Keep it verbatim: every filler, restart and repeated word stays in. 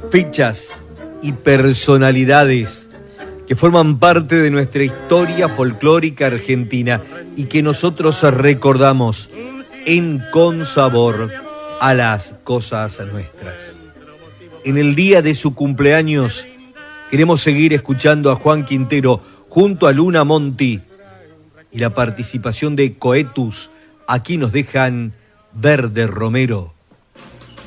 fechas y personalidades que forman parte de nuestra historia folclórica argentina y que nosotros recordamos en Consabor a las cosas nuestras. En el día de su cumpleaños queremos seguir escuchando a Juan Quintero junto a Luna Monti y la participación de Coetus. Aquí nos dejan Verde Romero.